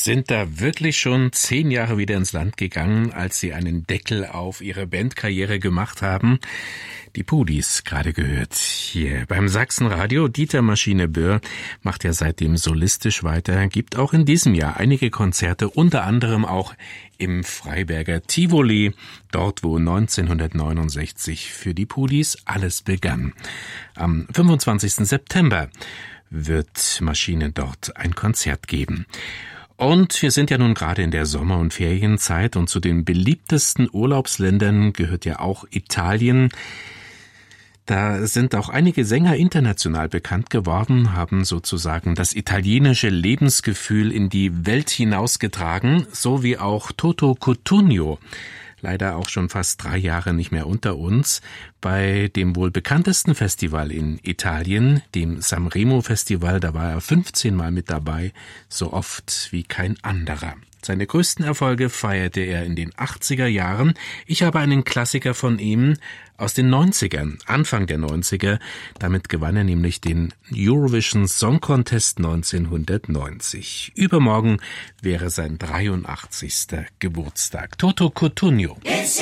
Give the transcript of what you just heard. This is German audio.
Sind da wirklich schon 10 Jahre wieder ins Land gegangen, als sie einen Deckel auf ihre Bandkarriere gemacht haben? Die Pudis, gerade gehört, hier beim Sachsenradio. Dieter Maschine Böhr macht ja seitdem solistisch weiter, gibt auch in diesem Jahr einige Konzerte, unter anderem auch im Freiberger Tivoli, dort wo 1969 für die Pudis alles begann. Am 25. September wird Maschine dort ein Konzert geben. Und wir sind ja nun gerade in der Sommer- und Ferienzeit und zu den beliebtesten Urlaubsländern gehört ja auch Italien. Da sind auch einige Sänger international bekannt geworden, haben sozusagen das italienische Lebensgefühl in die Welt hinausgetragen, so wie auch Toto Cutugno. Leider auch schon fast 3 Jahre nicht mehr unter uns, bei dem wohl bekanntesten Festival in Italien, dem Sanremo Festival, da war er 15 Mal mit dabei, so oft wie kein anderer. Seine größten Erfolge feierte er in den 80er Jahren. Ich habe einen Klassiker von ihm aus den 90ern, Anfang der 90er. Damit gewann er nämlich den Eurovision Song Contest 1990. Übermorgen wäre sein 83. Geburtstag. Toto Cutugno.